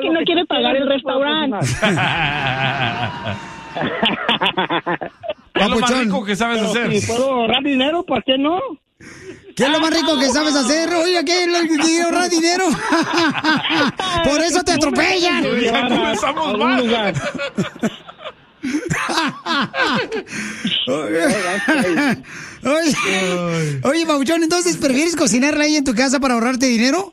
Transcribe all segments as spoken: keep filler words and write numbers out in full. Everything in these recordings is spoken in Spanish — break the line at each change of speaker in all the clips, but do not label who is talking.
que no quiere pagar el restaurante.
¿Qué es lo más rico que sabes
Pero
hacer?
si puedo ahorrar dinero, ¿por qué no?
¿Qué es lo más rico que sabes hacer? Oiga, ¿qué es lo que quiere ahorrar dinero? Por eso te atropellan.
Ya comenzamos mal.
Oye, oye, Pabuchón, entonces, ¿prefieres cocinarla ahí en tu casa para ahorrarte dinero?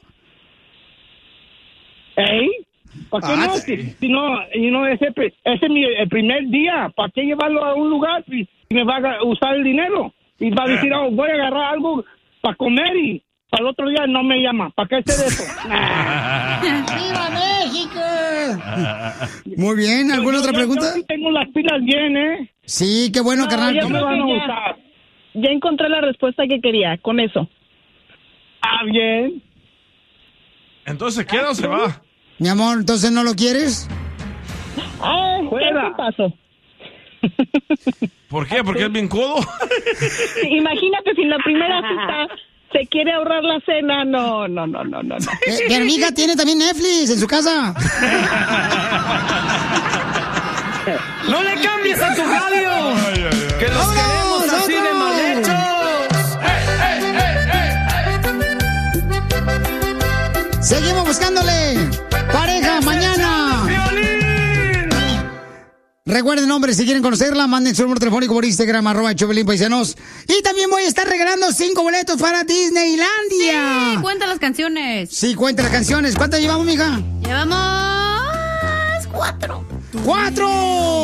¿Ey? ¿Para qué
Ah,
no?
sí.
Si, si no, y no ese, ese es mi el primer día. ¿Para qué llevarlo a un lugar si, si me va a usar el dinero? Y va a decir, oh, voy a agarrar algo para comer y para el otro día no me llama. ¿Para qué hacer eso?
¡Viva México! Muy bien, ¿alguna
Yo-
otra
yo-
pregunta?
Yo sí tengo las pilas bien, ¿eh?
Sí, qué bueno,
No,
carnal.
yo
No me
creo
van a
que ya.
usar.
Ya encontré la respuesta que quería, con eso.
Ah, bien.
Entonces, ¿se queda o se va?
Mi amor, ¿entonces no lo quieres?
Ah,
Fuera.
eso pasó.
¿Por qué? ¿Porque es bien codo?
Imagínate si en la primera cita se quiere ahorrar la cena. No, no, no, no, no. no.
Eh, mi amiga tiene también Netflix en su casa.
¡No le cambies a tu radio!
Ay, ay, ay.
¡Que los
¡Vámonos,
queremos así de
vámonos!
mal hechos!
Seguimos buscándole pareja mañana.
¡Violín!
Recuerden, hombres, si quieren conocerla, manden su número telefónico por Instagram, arroba Chovelín Paisanos. Y también voy a estar regalando cinco boletos para Disneylandia.
Sí, cuenta las canciones.
Sí, cuenta las canciones. ¿Cuántas llevamos, mija?
Llevamos cuatro.
¡Cuatro!